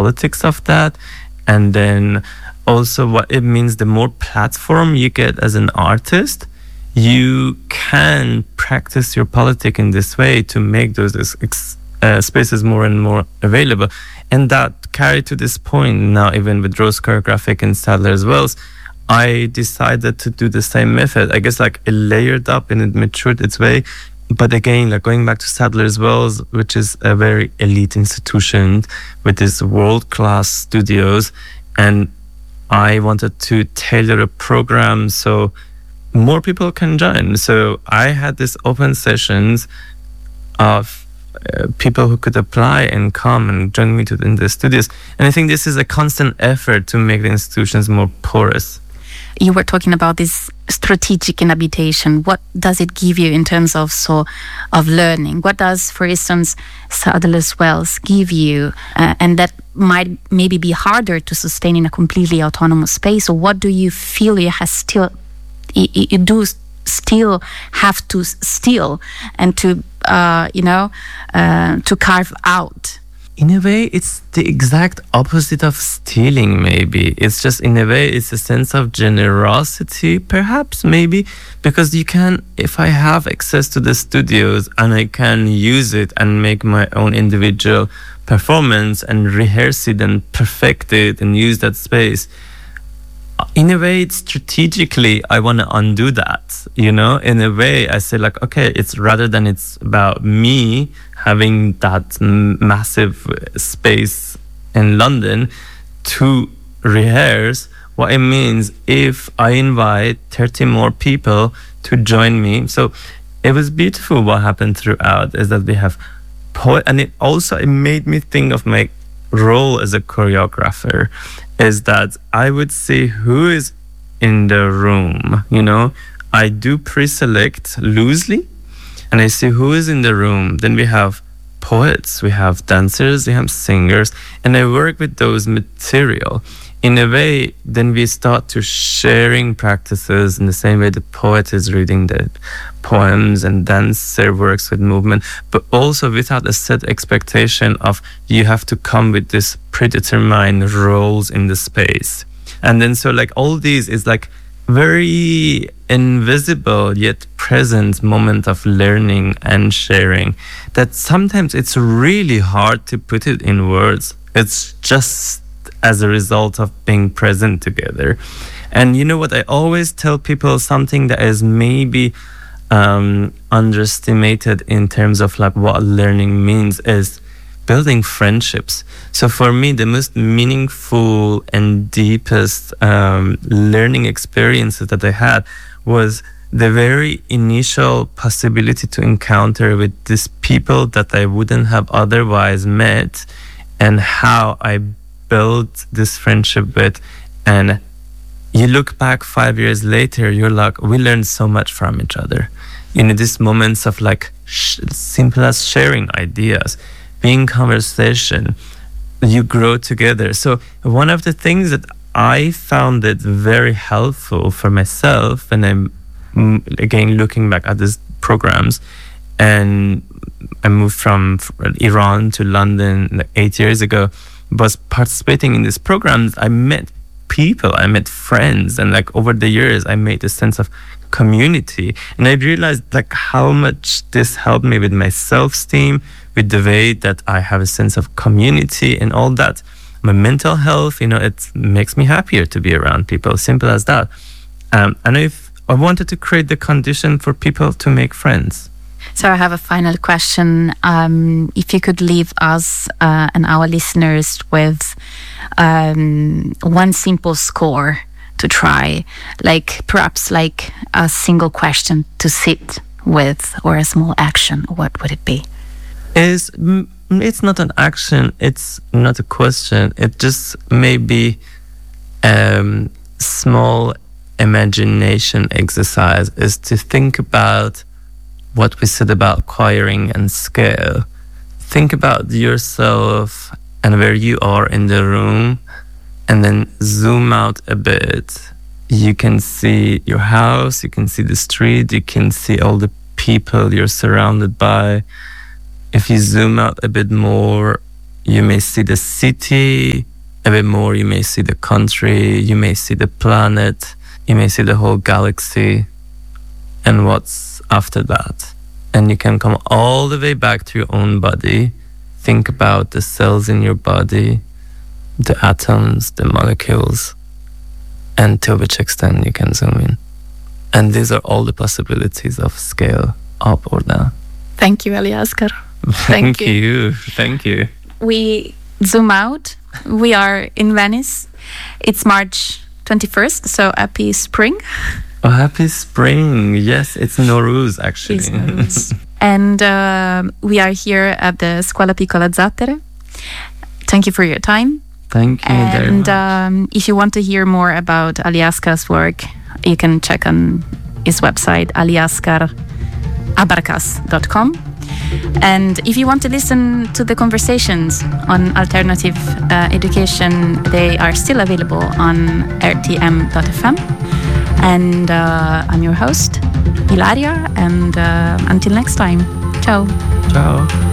politics of that. And then also what it means, the more platform you get as an artist, you can practice your politic in this way to make those spaces more and more available. And that carried to this point now, even with Rose Choreographic and Sadler's Wells, I decided to do the same method. I guess like it layered up and it matured its way. But again, like going back to Sadler's Wells, which is a very elite institution with these world-class studios, and I wanted to tailor a program so more people can join. So I had these open sessions of people who could apply and come and join me in the studios. And I think this is a constant effort to make the institutions more porous. You were talking about this strategic inhabitation. What does it give you in terms of learning? What does, for instance, Sadler's Wells give you? And that might maybe be harder to sustain in a completely autonomous space. Or what do you feel you do still have to steal and to to carve out? In a way, it's the exact opposite of stealing, maybe. It's just, in a way, it's a sense of generosity, perhaps, maybe. Because you can, if I have access to the studios and I can use it and make my own individual performance and rehearse it and perfect it and use that space, in a way, strategically, I want to undo that, In a way, I say like, okay, it's rather than it's about me having that massive space in London to rehearse, what it means if I invite 30 more people to join me. So it was beautiful what happened throughout is that we have and it made me think of my role as a choreographer, is that I would see who is in the room, I do pre-select loosely and I see who is in the room. Then we have poets, we have dancers, we have singers, and I work with those material. In a way, then we start to sharing practices in the same way the poet is reading the poems and dancer works with movement, but also without a set expectation of you have to come with this predetermined roles in the space. And then so like all these is like very invisible yet present moment of learning and sharing that sometimes it's really hard to put it in words. It's just as a result of being present together. And you know what, I always tell people something that is maybe underestimated in terms of like what learning means is building friendships. So for me, the most meaningful and deepest learning experiences that I had was the very initial possibility to encounter with these people that I wouldn't have otherwise met, and how I built this friendship with. And you look back 5 years later, you're like, we learned so much from each other. These moments of like simple as sharing ideas, being conversation, you grow together. So one of the things that I found it very helpful for myself, and I'm again looking back at these programs, and I moved from Iran to London like 8 years ago, was participating in these programs. I met people, I met friends, and like over the years I made a sense of community, and I realized like how much this helped me with my self-esteem, with the way that I have a sense of community and all that. My mental health, it makes me happier to be around people, simple as that. And I wanted to create the condition for people to make friends. So I have a final question. If you could leave us and our listeners with one simple score to try, perhaps a single question to sit with, or a small action, what would it be? It's not an action, it's not a question, it just may be small imagination exercise, is to think about what we said about choiring and scale. Think about yourself and where you are in the room, and then zoom out a bit. You can see your house, you can see the street, you can see all the people you're surrounded by. If you zoom out a bit more, you may see the city a bit more, you may see the country, you may see the planet, you may see the whole galaxy, and what's after that. And you can come all the way back to your own body, think about the cells in your body, the atoms, the molecules, and to which extent you can zoom in. And these are all the possibilities of scale up or down. Thank you, Aliaskar. Thank you. Thank you. We zoom out. We are in Venice. It's March 21st, so happy spring. Oh, happy spring. Yes, it's Nowruz, actually. It's Nowruz. And we are here at the Scuola Piccola Zattere. Thank you for your time. Thank you very much. And if you want to hear more about Aliaskar's work, you can check on his website, aliaskarabarkas.com. And if you want to listen to the conversations on alternative education, they are still available on rtm.fm. And I'm your host, Ilaria, and until next time, ciao. Ciao.